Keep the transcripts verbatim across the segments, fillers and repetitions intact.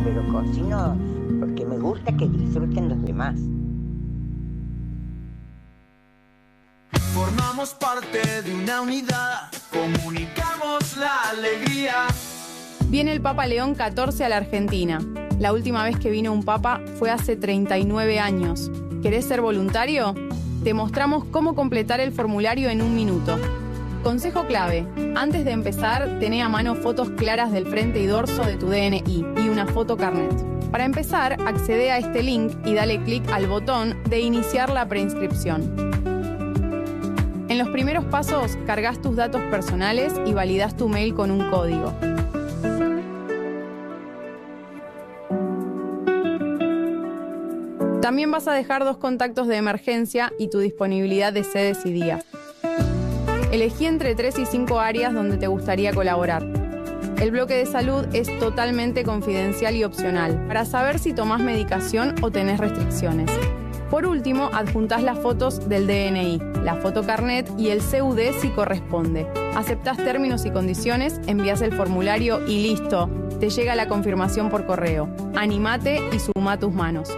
pero cocino porque me gusta que disfruten los demás. Formamos parte de una unidad, comunicamos la alegría. Viene el Papa León catorce a la Argentina. La última vez que vino un papa fue hace treinta y nueve años. ¿Querés ser voluntario? Te mostramos cómo completar el formulario en un minuto. Consejo clave: antes de empezar, tené a mano fotos claras del frente y dorso de tu D N I y una foto carnet. Para empezar, accede a este link y dale clic al botón de iniciar la preinscripción. En los primeros pasos, cargas tus datos personales y validas tu mail con un código. También vas a dejar dos contactos de emergencia y tu disponibilidad de sedes y días. Elegí entre tres y cinco áreas donde te gustaría colaborar. El bloque de salud es totalmente confidencial y opcional para saber si tomás medicación o tenés restricciones. Por último, adjuntás las fotos del D N I, la foto carnet y el C U D si corresponde. Aceptás términos y condiciones, envías el formulario y listo. Te llega la confirmación por correo. Animate y suma tus manos.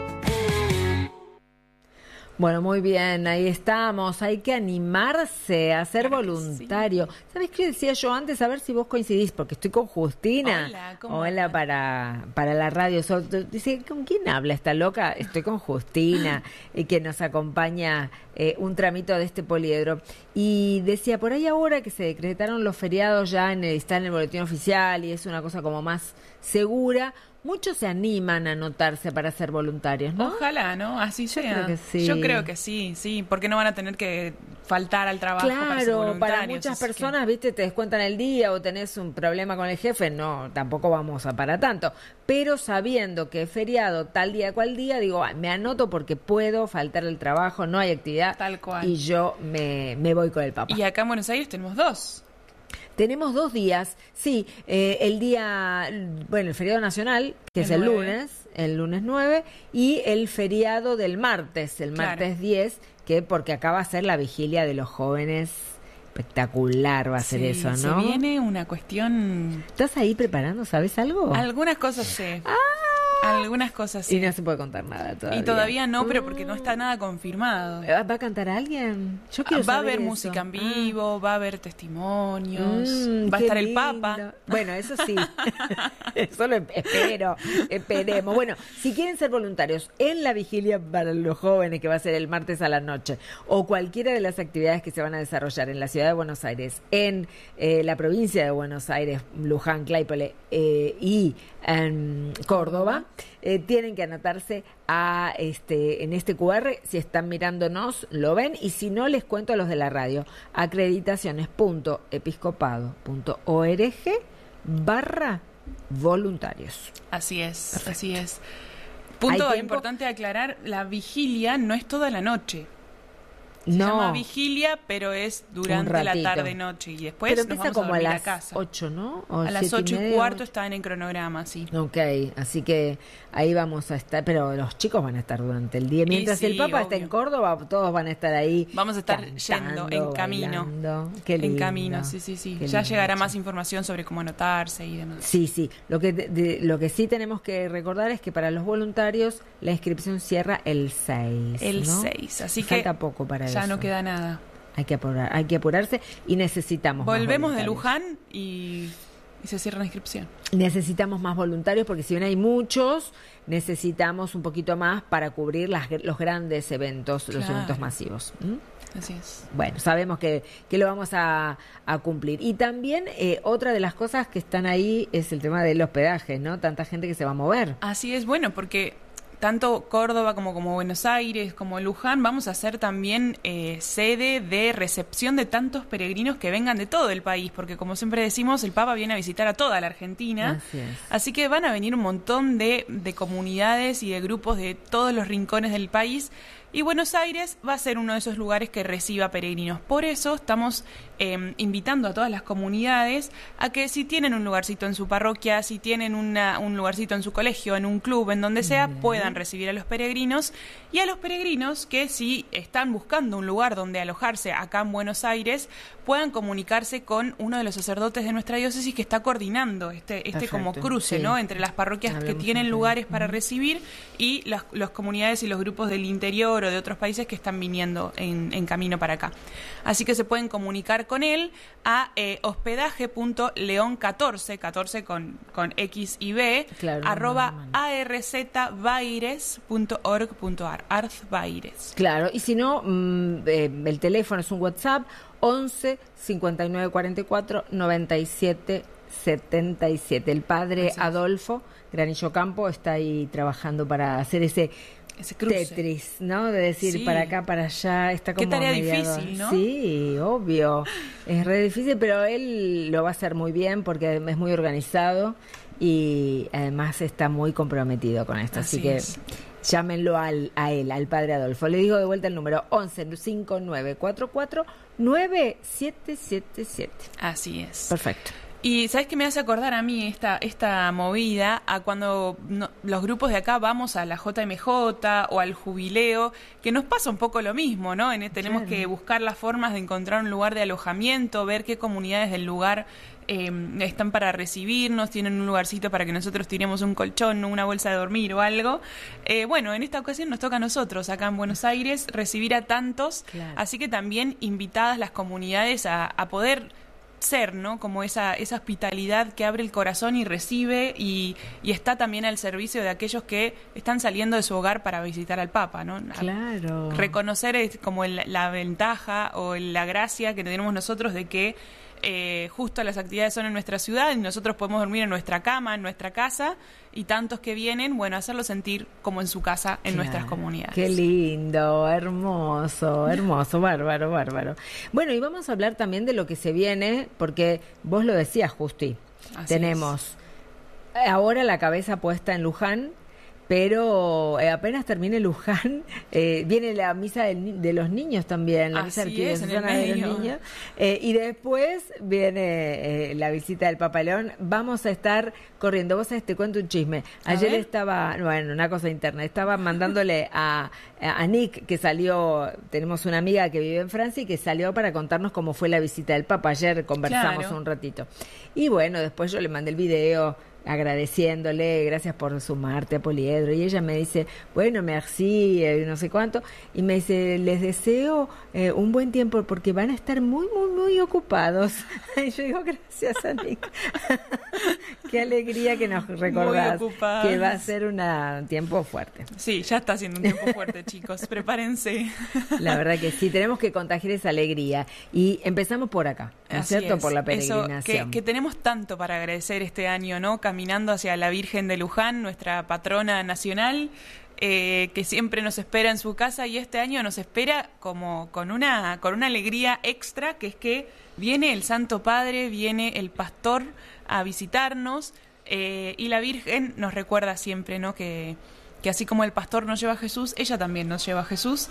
Bueno, muy bien, ahí estamos. Hay que animarse a ser Claro que voluntario. ¿Sabés qué decía yo antes? A ver si vos coincidís, porque estoy con Justina. Hola, ¿cómo Hola andan? para, para la radio. So- Dice, ¿con quién habla esta loca? Estoy con Justina, eh, que nos acompaña eh, un tramito de este poliedro. Y decía, por ahí ahora que se decretaron los feriados ya en el, está en el boletín oficial y es una cosa como más segura, muchos se animan a anotarse para ser voluntarios, ¿no? Ojalá, ¿no? Así sea. creo que sí. Yo creo que sí, sí, porque no van a tener que faltar al trabajo para ser Claro, voluntarios. para muchas así que- personas, viste, te descuentan el día o tenés un problema con el jefe, no, tampoco vamos a para tanto. Pero sabiendo que es feriado tal día cual día, digo, "Ay, me anoto porque puedo faltar el trabajo, no hay actividad". Tal cual. Y yo me, me voy con el papá. Y acá en Buenos Aires tenemos dos. Tenemos dos días, sí, eh, el día, bueno, el feriado nacional, que El es el nueve. lunes, el lunes nueve, y el feriado del martes, el Claro. martes diez, que porque acá va a ser la vigilia de los jóvenes, espectacular va a ser Sí, eso, se ¿no? viene una cuestión... ¿Estás ahí preparando, sabes algo? Algunas cosas sé. Algunas cosas sí. Y no se puede contar nada todavía. Y todavía no, pero porque no está nada confirmado. ¿Va a cantar alguien? Yo quiero Va a saber haber eso. música en vivo, va a haber testimonios, Mm, va a qué estar el lindo. Papa. Bueno, eso sí. Eso lo espero. Esperemos. Bueno, si quieren ser voluntarios en la vigilia para los jóvenes, que va a ser el martes a la noche, o cualquiera de las actividades que se van a desarrollar en la ciudad de Buenos Aires, en eh, la provincia de Buenos Aires, Luján, Claypole eh, y en Córdoba, eh, tienen que anotarse a este en este cu erre. Si están mirándonos, lo ven, y si no, les cuento a los de la radio: acreditaciones punto episcopado punto org barra voluntarios. Así es, Perfecto. así es. Punto ¿Hay tiempo? importante de aclarar, la vigilia no es toda la noche. Se No. llama vigilia, pero es durante la ratito. tarde-noche. Y después Pero nos empieza vamos como a a dormir a, las casa. ocho, ¿no? O A las siete ocho y media, cuarto ocho. están en cronograma, sí. Ok, así que ahí vamos a estar, pero los chicos van a estar durante el día. Mientras sí, el Papa está obvio. en Córdoba, todos van a estar ahí. Vamos a estar cantando, yendo en camino. bailando. Qué En lindo. camino, sí, sí, sí. Qué Ya lindo, llegará che. más información sobre cómo anotarse y demás. Sí, sí. Lo que, de- de- lo que sí tenemos que recordar es que para los voluntarios la inscripción cierra el seis. El ¿no? seis, así Falta que poco para ya eso. no queda nada. Hay que apurar, hay que apurarse y necesitamos más Volvemos de voluntarios. Luján y, y se cierra la inscripción. Necesitamos más voluntarios porque si bien hay muchos, necesitamos un poquito más para cubrir las, los grandes eventos, los Claro. eventos masivos. ¿Mm? Así es. Bueno, sabemos que, que lo vamos a, a cumplir. Y también eh, otra de las cosas que están ahí es el tema del hospedaje, ¿no? Tanta gente que se va a mover. Así es, bueno, porque tanto Córdoba como, como Buenos Aires, como Luján, vamos a ser también eh, sede de recepción de tantos peregrinos que vengan de todo el país, porque como siempre decimos, el Papa viene a visitar a toda la Argentina. Así es. Así que van a venir un montón de, de comunidades y de grupos de todos los rincones del país Y Buenos Aires va a ser uno de esos lugares que reciba peregrinos. Por eso estamos eh, invitando a todas las comunidades a que si tienen un lugarcito en su parroquia, si tienen una, un lugarcito en su colegio, en un club, en donde sea, mm. puedan recibir a los peregrinos. Y a los peregrinos que si están buscando un lugar donde alojarse acá en Buenos Aires, puedan comunicarse con uno de los sacerdotes de nuestra diócesis que está coordinando este, este como cruce, sí. ¿no? Entre las parroquias Hablamos que tienen lugares para uh-huh. recibir y las, las comunidades y los grupos del interior o de otros países que están viniendo en, en camino para acá. Así que se pueden comunicar con él a eh, hospedaje punto león catorce, catorce con, con X y B, claro, arroba no, no, no. arzbaires punto org punto ar, arzbaires. Claro, y si no, mmm, eh, el teléfono es un WhatsApp, once cincuenta y nueve cuarenta y cuatro noventa y siete setenta y siete. El padre Adolfo Granillo Campo está ahí trabajando para hacer ese, ese cruce. Tetris, ¿no? De decir sí. para acá, para allá, está como qué tarea mediador. Difícil, ¿no? Sí, obvio. Es re difícil, pero él lo va a hacer muy bien porque es muy organizado y además está muy comprometido con esto. Así, Así que es. Llámenlo al, a él, al padre Adolfo. Le digo de vuelta el número once cincuenta y nueve cuarenta y cuatro nueve siete siete siete. Así es. Perfecto. Y ¿sabes qué me hace acordar a mí esta esta movida? A cuando no, los grupos de acá vamos a la J M J o al jubileo, que nos pasa un poco lo mismo, ¿no? En, tenemos claro. que buscar las formas de encontrar un lugar de alojamiento, ver qué comunidades del lugar eh, están para recibirnos, tienen un lugarcito para que nosotros tiremos un colchón, una bolsa de dormir o algo. Eh, bueno, en esta ocasión nos toca a nosotros, acá en Buenos Aires, recibir a tantos, claro. así que también invitadas las comunidades a, a poder ser, ¿no? Como esa esa hospitalidad que abre el corazón y recibe y, y está también al servicio de aquellos que están saliendo de su hogar para visitar al Papa, ¿no? Claro. Reconocer es como el, la ventaja o la gracia que tenemos nosotros de que eh, justo las actividades son en nuestra ciudad y nosotros podemos dormir en nuestra cama, en nuestra casa, y tantos que vienen, bueno, hacerlo sentir como en su casa, en claro, nuestras comunidades. Qué lindo, hermoso, hermoso, bárbaro, bárbaro. Bueno, y vamos a hablar también de lo que se viene, porque vos lo decías, Justi. Así tenemos es. ahora la cabeza puesta en Luján, pero eh, apenas termine Luján, eh, viene la misa del, de los niños también, la Así misa arquidiocesana de los niños, eh, y después viene eh, la visita del Papa León. Vamos a estar corriendo. Vos sabés, te cuento un chisme. Ayer estaba, bueno, una cosa interna, estaba mandándole a, a Nick, que salió, tenemos una amiga que vive en Francia y que salió para contarnos cómo fue la visita del Papa. Ayer conversamos claro. un ratito. Y bueno, después yo le mandé el video agradeciéndole, gracias por sumarte a Poliedro, y ella me dice, bueno, merci, eh, no sé cuánto, y me dice, les deseo eh, un buen tiempo porque van a estar muy, muy, muy ocupados. Y yo digo, gracias a Nick. Qué alegría que nos recordás que va a ser un tiempo fuerte. Sí, ya está siendo un tiempo fuerte, chicos, prepárense. La verdad que sí, tenemos que contagiar esa alegría, y empezamos por acá, ¿no es cierto? Es. Por la peregrinación. Eso, que, que tenemos tanto para agradecer este año, ¿no? Caminando hacia la Virgen de Luján, nuestra patrona nacional, eh, que siempre nos espera en su casa, y este año nos espera como con una con una alegría extra, que es que viene el Santo Padre, viene el pastor a visitarnos, eh, y la Virgen nos recuerda siempre, ¿no? que que así como el pastor nos lleva a Jesús, ella también nos lleva a Jesús,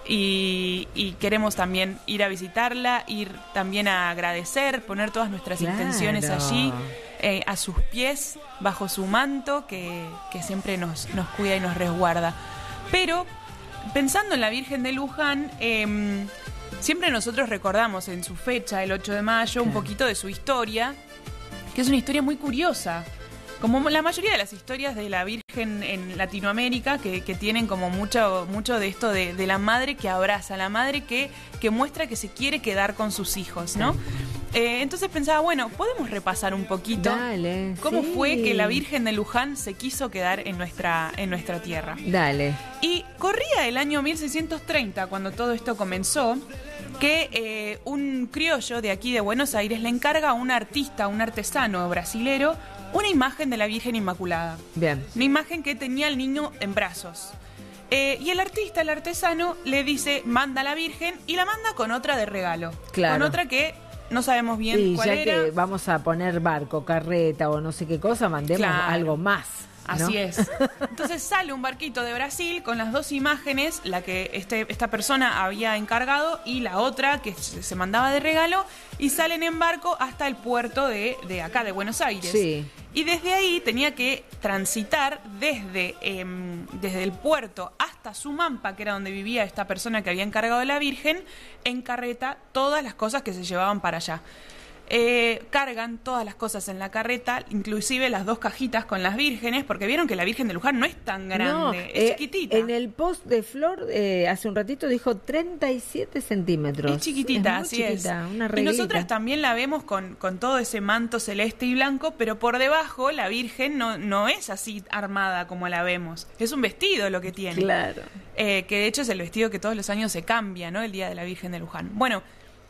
y, y queremos también ir a visitarla, ir también a agradecer, poner todas nuestras claro. intenciones allí, eh, a sus pies, bajo su manto, que, que siempre nos, nos cuida y nos resguarda. Pero, pensando en la Virgen de Luján, eh, siempre nosotros recordamos en su fecha, el ocho de mayo, claro. un poquito de su historia, que es una historia muy curiosa. Como la mayoría de las historias de la Virgen en Latinoamérica, que, que tienen como mucho mucho de esto de, de la madre que abraza, la madre que, que muestra que se quiere quedar con sus hijos, ¿no? Eh, entonces pensaba, bueno, podemos repasar un poquito Dale, cómo sí. fue que la Virgen de Luján se quiso quedar en nuestra, en nuestra tierra. Dale. Y corría el año mil seiscientos treinta, cuando todo esto comenzó, que eh, un criollo de aquí de Buenos Aires le encarga a un artista, un artesano brasilero, una imagen de la Virgen Inmaculada. Bien. Una imagen que tenía al niño en brazos. Eh, y el artista, el artesano, le dice, manda a la Virgen, y la manda con otra de regalo. Claro. Con otra que no sabemos bien y cuál ya era. Que vamos a poner barco, carreta o no sé qué cosa, mandemos claro. algo más. Así ¿no? es. Entonces sale un barquito de Brasil con las dos imágenes, la que este, esta persona había encargado y la otra que se se mandaba de regalo, y salen en barco hasta el puerto de, de acá, de Buenos Aires. Sí. Y desde ahí tenía que transitar desde, eh, desde el puerto hasta Sumampa, que era donde vivía esta persona que había encargado de la Virgen, en carreta todas las cosas que se llevaban para allá. Eh, cargan todas las cosas en la carreta, inclusive las dos cajitas con las vírgenes, porque vieron que la Virgen de Luján no es tan grande, No, es eh, chiquitita. En el post de Flor, eh, hace un ratito dijo treinta y siete centímetros. Es chiquitita, muy así chiquita, es. Una Y reglita. nosotras también la vemos con, con todo ese manto celeste y blanco, pero por debajo la Virgen no, no es así armada como la vemos. Es un vestido lo que tiene. Claro. Eh, que de hecho es el vestido que todos los años se cambia, ¿no? El Día de la Virgen de Luján. Bueno,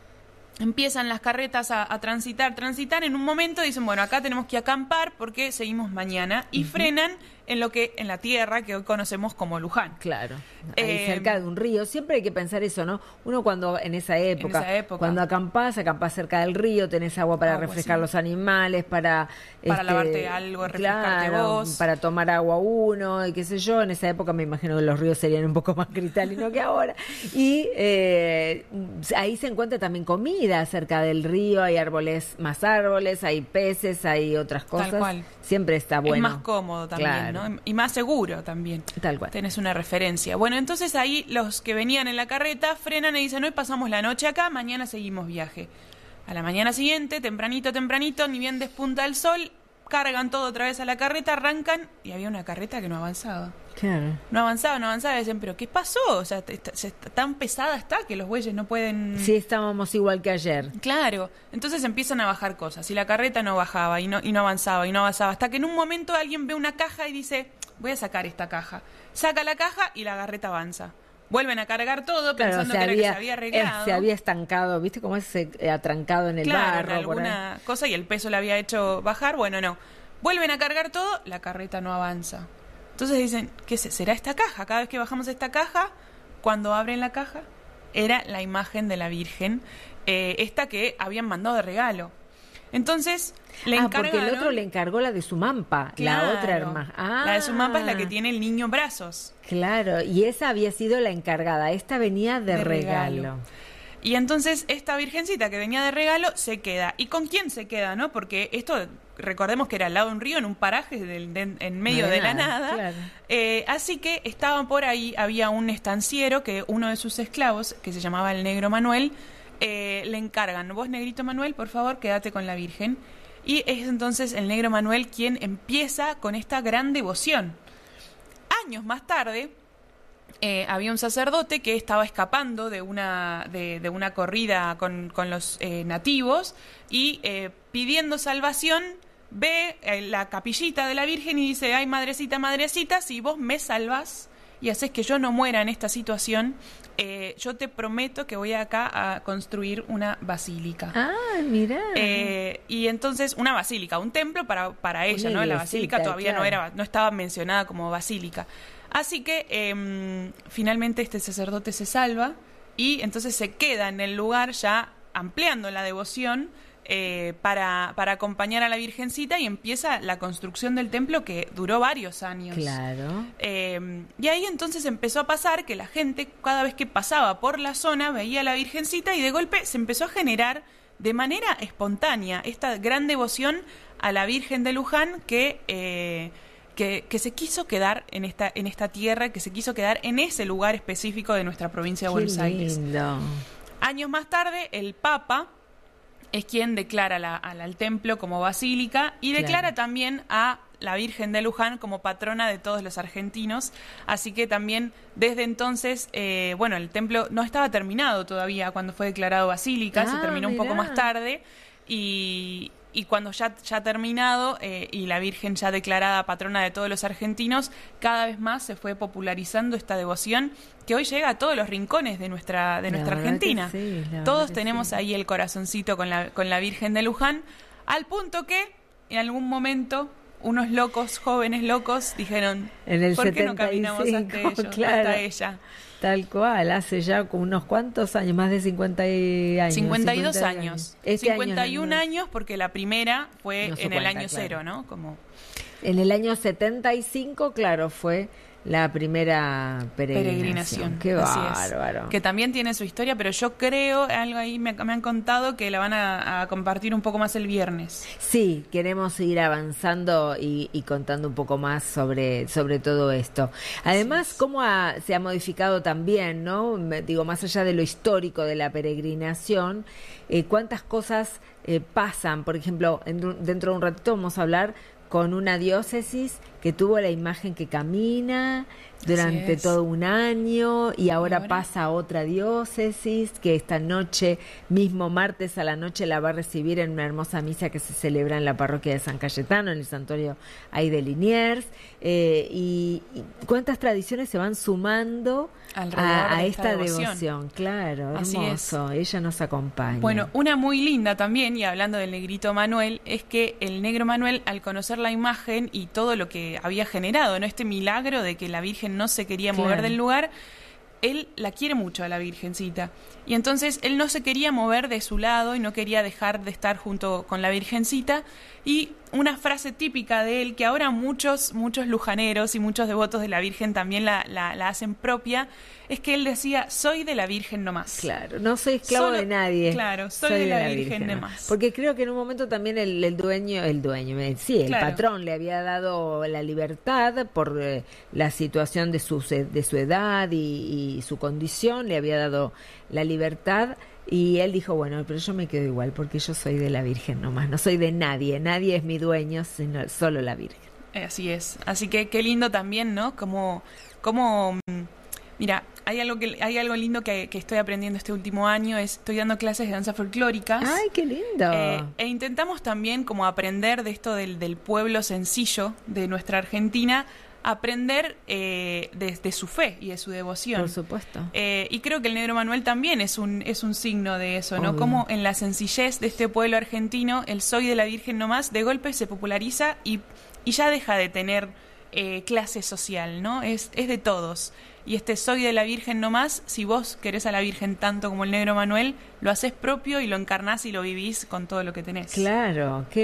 empiezan las carretas a, a transitar, transitar. En un momento dicen, bueno, acá tenemos que acampar porque seguimos mañana. Y uh-huh. frenan en lo que en la tierra que hoy conocemos como Luján. Claro, ahí eh, cerca de un río. Siempre hay que pensar eso, ¿no? Uno cuando en esa época, en esa época. cuando acampás, acampás cerca del río, tenés agua para agua, refrescar sí. los animales, para... Para este, lavarte algo, refrescarte claro, vos. Para tomar agua uno, y qué sé yo. En esa época me imagino que los ríos serían un poco más cristalinos que ahora. Y eh, ahí se encuentra también comida cerca del río, hay árboles, más árboles, hay peces, hay otras cosas. Tal cual. Siempre está bueno. Es más cómodo también, claro. ¿no? Y más seguro también. Tal cual. Tenés una referencia. Bueno, entonces ahí los que venían en la carreta frenan y dicen, hoy pasamos la noche acá, mañana seguimos viaje. A la mañana siguiente, tempranito, tempranito, ni bien despunta el sol, cargan todo otra vez a la carreta, arrancan, y había una carreta que no avanzaba. Claro. No avanzaba, no avanzaba, y dicen, pero ¿qué pasó? O sea, está, está, tan pesada está que los bueyes no pueden... Sí, estábamos igual que ayer. Claro, entonces empiezan a bajar cosas, y la carreta no bajaba, y no, y no avanzaba, y no avanzaba, hasta que en un momento alguien ve una caja y dice, voy a sacar esta caja. Saca la caja y la carreta avanza. Vuelven a cargar todo pensando claro, que, había, era que se había arreglado. Eh, se había estancado, ¿viste cómo es eh, atrancado en el claro, barro? En alguna cosa y el peso le había hecho bajar. Bueno, no. Vuelven a cargar todo, la carreta no avanza. Entonces dicen, ¿qué será esta caja? Cada vez que bajamos esta caja, cuando abren la caja, era la imagen de la Virgen, eh, esta que habían mandado de regalo. Entonces, le ah, encargaron... porque el otro le encargó la de Sumampa, claro, la otra hermana. Ah, la de Sumampa es la que tiene el niño en brazos. Claro, y esa había sido la encargada, esta venía de, de regalo. regalo. Y entonces esta virgencita que venía de regalo se queda. ¿Y con quién se queda, no? Porque esto, recordemos que era al lado de un río, en un paraje de, de, en medio de, de la nada. nada. Claro. Eh, así que estaban por ahí, había un estanciero que uno de sus esclavos, que se llamaba el Negro Manuel, eh, le encargan, vos Negrito Manuel, por favor, quédate con la Virgen. Y es entonces el Negro Manuel quien empieza con esta gran devoción. Años más tarde... Eh, había un sacerdote que estaba escapando de una, de, de una corrida con, con los eh, nativos y eh, pidiendo salvación ve eh, la capillita de la Virgen y dice, ay madrecita, madrecita, si vos me salvás y haces que yo no muera en esta situación, eh, yo te prometo que voy acá a construir una basílica. Ah, mirá. Eh, y entonces una basílica, un templo para, para ella, ¿no? La basílica todavía claro. no era, no estaba mencionada como basílica. Así que eh, finalmente este sacerdote se salva y entonces se queda en el lugar ya ampliando la devoción eh, para, para acompañar a la Virgencita y empieza la construcción del templo que duró varios años. Claro. Eh, y ahí entonces empezó a pasar que la gente cada vez que pasaba por la zona veía a la Virgencita y de golpe se empezó a generar de manera espontánea esta gran devoción a la Virgen de Luján que... Eh, Que, que se quiso quedar en esta en esta tierra, que se quiso quedar en ese lugar específico de nuestra provincia de Buenos Aires. Lindo. Años más tarde, el Papa es quien declara la, al, al templo como basílica y declara claro. también a la Virgen de Luján como patrona de todos los argentinos. Así que también desde entonces, eh, bueno, el templo no estaba terminado todavía cuando fue declarado basílica, ah, se terminó mirá. un poco más tarde y... Y cuando ya ya terminado eh, y la Virgen ya declarada patrona de todos los argentinos, cada vez más se fue popularizando esta devoción que hoy llega a todos los rincones de nuestra de nuestra Argentina. Sí, todos tenemos sí. ahí el corazoncito con la con la Virgen de Luján, al punto que en algún momento unos locos, jóvenes locos, dijeron, en el ¿por qué no setenta y cinco, caminamos hasta, ellos, claro, hasta ella? Tal cual, hace ya unos cuantos años, más de cincuenta años. cincuenta y dos años. Este cincuenta y un año, años porque la primera fue no en cuenta, el año claro. cero, ¿no? Como En el año setenta y cinco, claro, fue la primera peregrinación. Peregrinación. Qué así bárbaro. es. Que también tiene su historia, pero yo creo, algo ahí me, me han contado que la van a, a compartir un poco más el viernes. Sí, queremos seguir avanzando y, y contando un poco más sobre, sobre todo esto. Además, cómo ha- se ha modificado también, ¿no? Me- Digo, más allá de lo histórico de la peregrinación, eh, cuántas cosas eh, pasan. Por ejemplo, en- dentro de un ratito vamos a hablar con una diócesis que tuvo la imagen que camina durante es. todo un año y ahora, ahora? pasa a otra diócesis que esta noche, mismo martes a la noche, la va a recibir en una hermosa misa que se celebra en la parroquia de San Cayetano, en el santuario ahí de Liniers. Eh, y, y cuántas tradiciones se van sumando Alrededor a, a de esta esta devoción. devoción. Claro, Así hermoso. Ella nos acompaña. Bueno, una muy linda también, y hablando del negrito Manuel, es que el negro Manuel, al conocer la imagen y todo lo que había generado, ¿no? Este milagro de que la Virgen no se quería mover Claro. del lugar, él la quiere mucho a la Virgencita. Y entonces él no se quería mover de su lado y no quería dejar de estar junto con la Virgencita. Y una frase típica de él, que ahora muchos, muchos lujaneros y muchos devotos de la Virgen también la, la, la hacen propia, es que él decía, soy de la Virgen nomás. Claro, no soy esclavo Solo- de nadie. claro, soy de la Virgen nomás. Porque creo que en un momento también el, el dueño, el dueño, eh, sí, el Claro. patrón le había dado la libertad por eh, la situación de su, se- de su edad y, y su condición, le había dado la libertad. Y él dijo, bueno, pero yo me quedo igual porque yo soy de la Virgen nomás, no soy de nadie, nadie es mi dueño, sino solo la Virgen. Eh, Así es. Así que qué lindo también, ¿no? Como, como mm, mira, hay algo que hay algo lindo que, que estoy aprendiendo este último año, es estoy dando clases de danza folclóricas. ¡Ay, qué lindo! Eh, e intentamos también como aprender de esto del, del pueblo sencillo de nuestra Argentina, aprender eh, de, de su fe y de su devoción. Por supuesto. Eh, y creo que el negro Manuel también es un, es un signo de eso, ¿no? Obvio. Como en la sencillez de este pueblo argentino, el soy de la Virgen nomás, de golpe se populariza y, y ya deja de tener eh, clase social, ¿no? Es, es de todos. Y este soy de la Virgen nomás, si vos querés a la Virgen tanto como el negro Manuel, lo haces propio y lo encarnás y lo vivís con todo lo que tenés. Claro, qué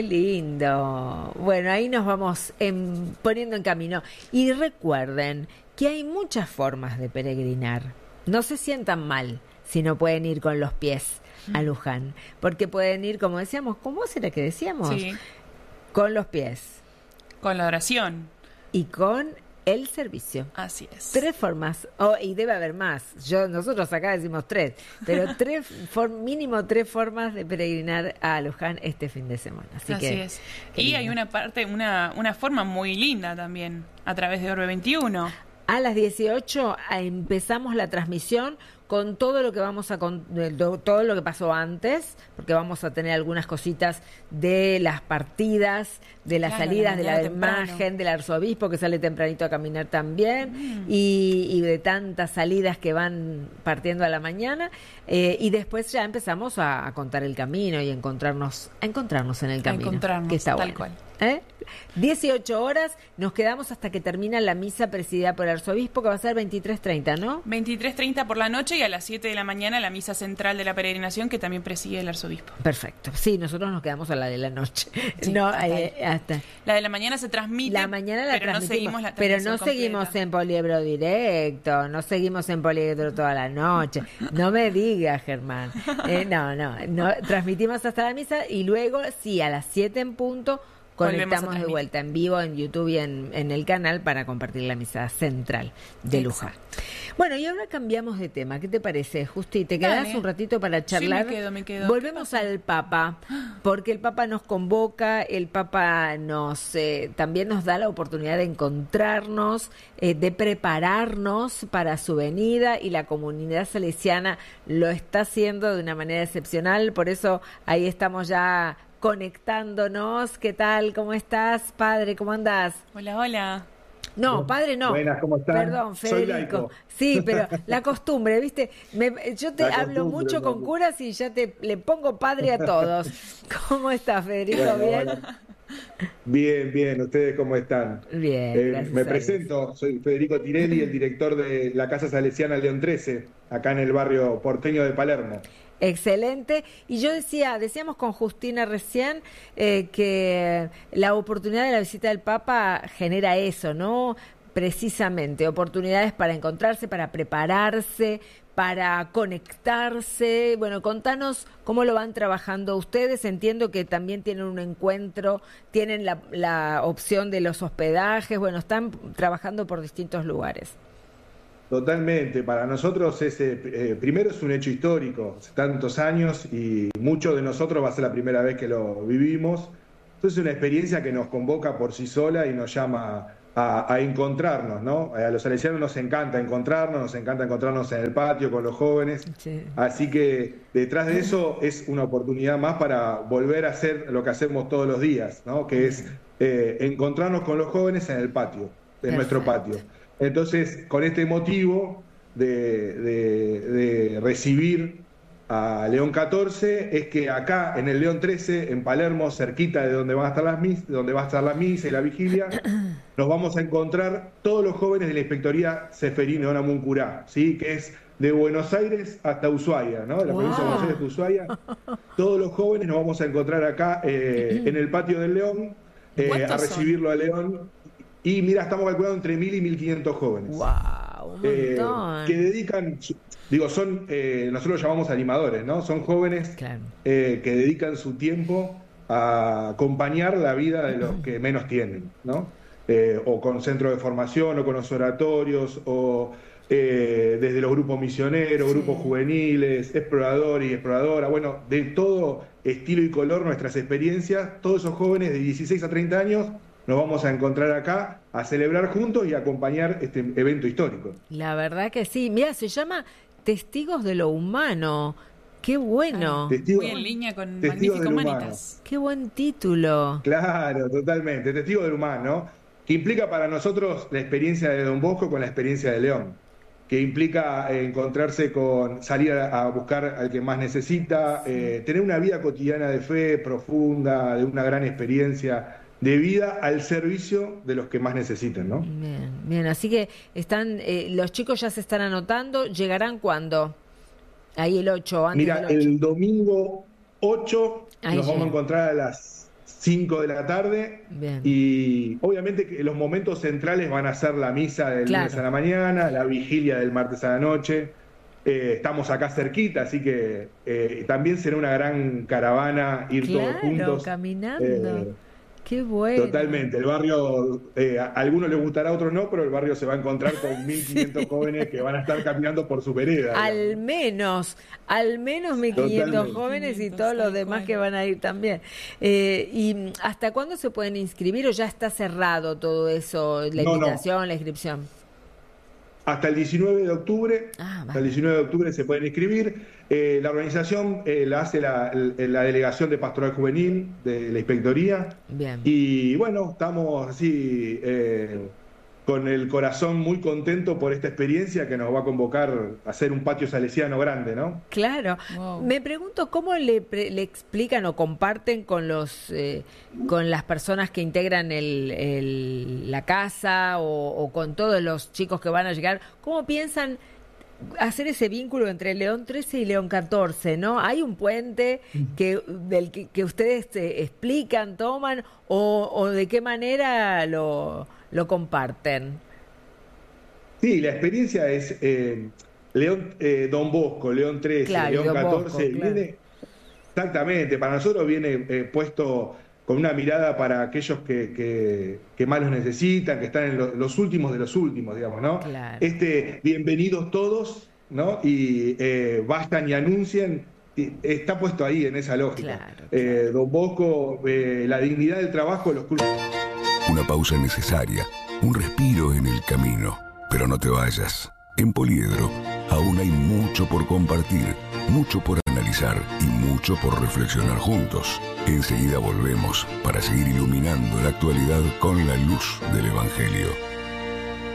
lindo. Bueno, ahí nos vamos en- poniendo en camino. Y recuerden que hay muchas formas de peregrinar. No se sientan mal si no pueden ir con los pies a Luján, porque pueden ir, como decíamos, ¿cómo era que decíamos? Sí, Con los pies con la oración. y con el servicio. Así es. Tres formas, oh, y debe haber más. Yo, nosotros acá decimos tres, pero tres for- mínimo tres formas de peregrinar a Luján este fin de semana. Así, Así que, es. qué Y lindo. hay una parte, una, una forma muy linda también, a través de Orbe veintiuno. A las dieciocho a- empezamos la transmisión con todo lo que vamos a con- de- do- todo lo que pasó antes, porque vamos a tener algunas cositas de las partidas, de las Claro, salidas la de la mañana temprano. imagen del arzobispo que sale tempranito a caminar también, Mm. y, y de tantas salidas que van partiendo a la mañana, eh, y después ya empezamos a, a contar el camino y encontrarnos, a encontrarnos en el A camino, encontrarnos, que está tal bueno. cual. ¿Eh? dieciocho horas, nos quedamos hasta que termina la misa presidida por el arzobispo, que va a ser veintitrés treinta, ¿no? veintitrés treinta por la noche y a las siete de la mañana la misa central de la peregrinación que también preside el arzobispo. Perfecto. Sí, nosotros nos quedamos a la de la noche. Sí, no, total. eh, hasta La de la mañana se transmite, la mañana la pero no transmitimos, seguimos la pero no transmisión seguimos completa. en poliedro directo, no seguimos en poliedro toda la noche. No me digas, Germán. Eh, no, no, no, transmitimos hasta la misa y luego sí a las siete en punto Volvemos a conectamos de transmitir. vuelta en vivo en YouTube y en, en el canal para compartir la misa central de Luján. Bueno, y ahora cambiamos de tema. ¿Qué te parece, Justi? ¿Te quedás Dale. un ratito para Sí, me charlar? quedo, me quedo. Volvemos al Papa, porque el Papa nos convoca, el Papa nos eh, también nos da la oportunidad de encontrarnos, eh, de prepararnos para su venida, y la comunidad salesiana lo está haciendo de una manera excepcional. Por eso ahí estamos ya conectándonos. ¿Qué tal? ¿Cómo estás, padre? ¿Cómo andás? Hola, hola. No, padre, no. Buenas, ¿cómo están? Perdón, Soy Federico. laico. Sí, pero la costumbre, ¿viste? Me- yo te La hablo costumbre, mucho con ¿no? curas y ya te le pongo padre a todos. ¿Cómo estás, Federico? Bueno, ¿Bien? bueno. Bien, bien. ¿Ustedes cómo están? Bien, Eh, gracias me a Dios. presento, soy Federico Tirelli, el director de la Casa Salesiana León trece, acá en el barrio porteño de Palermo. Excelente. Y yo decía, decíamos con Justina recién eh, que la oportunidad de la visita del Papa genera eso, ¿no? Precisamente, oportunidades para encontrarse, para prepararse, para conectarse. Bueno, contanos cómo lo van trabajando ustedes. Entiendo que también tienen un encuentro, tienen la, la opción de los hospedajes. Bueno, están trabajando por distintos lugares. Totalmente. Para nosotros es, eh, primero es un hecho histórico, hace tantos años y muchos de nosotros va a ser la primera vez que lo vivimos. Entonces es una experiencia que nos convoca por sí sola y nos llama a, a encontrarnos, ¿no? A los salesianos nos encanta encontrarnos, nos encanta encontrarnos en el patio con los jóvenes. Sí. Así que detrás de eso es una oportunidad más para volver a hacer lo que hacemos todos los días, ¿no? Que es eh, encontrarnos con los jóvenes en el patio, en Perfecto. Nuestro patio. Entonces, con este motivo de, de, de recibir a León catorce, es que acá en el León trece, en Palermo, cerquita de donde van a estar las mis, donde va a estar la misa y la vigilia, nos vamos a encontrar todos los jóvenes de la Inspectoría Ceferino de Namuncurá, ¿sí? Que es de Buenos Aires hasta Ushuaia, ¿no? De la wow. provincia de Buenos Aires hasta Ushuaia. Todos los jóvenes nos vamos a encontrar acá eh, en el patio del León, eh, a recibirlo a León. Y mira, estamos calculando entre mil y mil quinientos jóvenes. ¡Wow! Un montón. Eh, que dedican, digo, son, eh, nosotros los llamamos animadores, ¿no? Son jóvenes claro. eh, que dedican su tiempo a acompañar la vida de los que menos tienen, ¿no? Eh, o con centros de formación, o con los oratorios, o eh, desde los grupos misioneros, sí. grupos juveniles, exploradores y exploradoras, bueno, de todo estilo y color, nuestras experiencias, todos esos jóvenes de dieciséis a treinta años, nos vamos a encontrar acá a celebrar juntos y a acompañar este evento histórico. La verdad que sí. Mira, se llama Testigos de lo Humano. ¡Qué bueno! Testigos, muy en línea con Magnífico Humanitas. ¡Qué buen título! Claro, totalmente. Testigos del Humano, que implica para nosotros la experiencia de Don Bosco con la experiencia de León, que implica eh, encontrarse con, salir a, a buscar al que más necesita, sí. eh, tener una vida cotidiana de fe profunda, de una gran experiencia de vida al servicio de los que más necesitan, ¿no? Bien, bien, así que están, eh, los chicos ya se están anotando, ¿llegarán cuándo? Ahí el ocho, antes Mira, del ocho. El domingo ocho Ahí nos llega. Vamos a encontrar a las cinco de la tarde. Bien. Y obviamente que los momentos centrales van a ser la misa del claro. lunes a la mañana, la vigilia del martes a la noche. Eh, estamos acá cerquita, así que eh, también será una gran caravana ir claro, todos juntos. Caminando. Eh, Qué bueno. Totalmente. El barrio, eh, a algunos les gustará, a otros no, pero el barrio se va a encontrar con mil quinientos jóvenes que van a estar caminando por su vereda. Al digamos. menos, al menos mil quinientos Totalmente. Jóvenes y todos los demás que van a ir también. Eh, ¿Y hasta cuándo se pueden inscribir o ya está cerrado todo eso, la no, invitación, no. la inscripción? Hasta el diecinueve de octubre, ah, vale. hasta el diecinueve de octubre se pueden inscribir. Eh, la organización eh, la hace la, la Delegación de Pastoral Juvenil de la Inspectoría. Bien. Y bueno, estamos así eh, con el corazón muy contento por esta experiencia que nos va a convocar a hacer un patio salesiano grande, ¿no? Claro. Wow. Me pregunto cómo le, le explican o comparten con los eh, con las personas que integran el, el, la casa o, o con todos los chicos que van a llegar, ¿cómo piensan hacer ese vínculo entre León trece y León catorce, ¿no? ¿Hay un puente que del que, que ustedes eh, explican, toman o, o de qué manera lo, lo comparten? Sí, la experiencia es eh, León eh, Don Bosco, León trece, claro, León catorce, Bosco, claro. viene exactamente, para nosotros viene eh, puesto con una mirada para aquellos que, que, que más los necesitan, que están en lo, los últimos de los últimos, digamos, ¿no? Claro. Este, bienvenidos todos, ¿no? Y eh, bastan y anuncien, y está puesto ahí en esa lógica. Claro, claro. Eh, Don Bosco, eh, la dignidad del trabajo, los cultos. Una pausa necesaria, un respiro en el camino, pero no te vayas. En Poliedro aún hay mucho por compartir, mucho por analizar y mucho por reflexionar juntos. Enseguida volvemos para seguir iluminando la actualidad con la luz del Evangelio.